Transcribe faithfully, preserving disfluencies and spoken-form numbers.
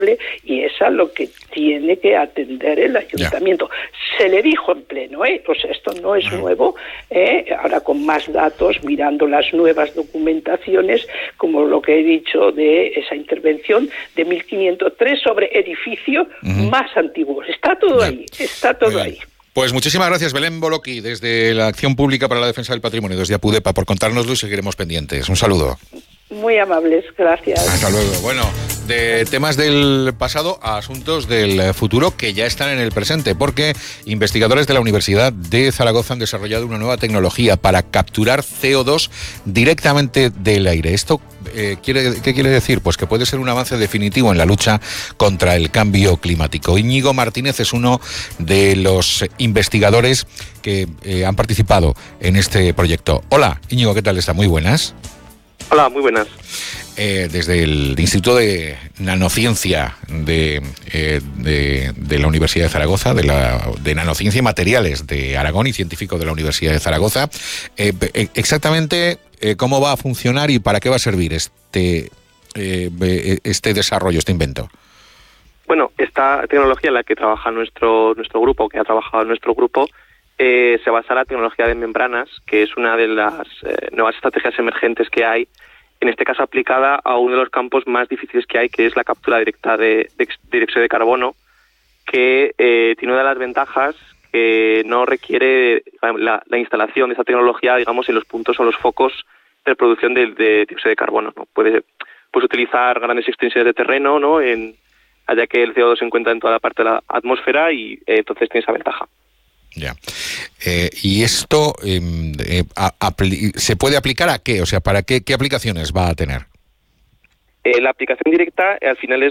y es a lo que tiene que atender el ayuntamiento. Ya. Se le dijo en pleno, ¿eh? Pues esto no es ah. nuevo, ¿eh? Ahora con más datos, mirando las nuevas documentaciones, como lo que he dicho de esa intervención de mil quinientos tres sobre edificios uh-huh. más antiguos. Está todo ya. ahí, está todo ahí. Pues muchísimas gracias, Belén Boloqui, desde la Acción Pública para la Defensa del Patrimonio, desde APUDEPA, por contárnoslo y seguiremos pendientes. Un saludo. Muy amables, gracias. Hasta luego. Bueno, de temas del pasado a asuntos del futuro que ya están en el presente, porque investigadores de la Universidad de Zaragoza han desarrollado una nueva tecnología para capturar C O dos directamente del aire. ¿Esto eh, quiere, qué quiere decir? Pues que puede ser un avance definitivo en la lucha contra el cambio climático. Íñigo Martínez es uno de los investigadores que eh, han participado en este proyecto. Hola, Íñigo, ¿qué tal está? Muy buenas. Hola, muy buenas. Eh, desde el Instituto de Nanociencia de, eh, de, de la Universidad de Zaragoza, de, la, de Nanociencia y Materiales de Aragón y científico de la Universidad de Zaragoza, eh, exactamente eh, cómo va a funcionar y para qué va a servir este, eh, este desarrollo, este invento. Bueno, esta tecnología en la que trabaja nuestro, nuestro grupo, que ha trabajado nuestro grupo, Eh, se basa en la tecnología de membranas, que es una de las eh, nuevas estrategias emergentes que hay, en este caso aplicada a uno de los campos más difíciles que hay, que es la captura directa de, de, de dióxido de carbono, que eh, tiene una de las ventajas que no requiere la, la instalación de esta tecnología, digamos, en los puntos o los focos de producción de, de dióxido de carbono, ¿no? Puede pues, utilizar grandes extensiones de terreno, ¿no? En, allá que el C O dos se encuentra en toda la parte de la atmósfera y eh, entonces tiene esa ventaja. Ya. Eh, ¿Y esto eh, eh, a, apli- se puede aplicar a qué? O sea, ¿para qué, qué aplicaciones va a tener? Eh, la aplicación directa, al final, es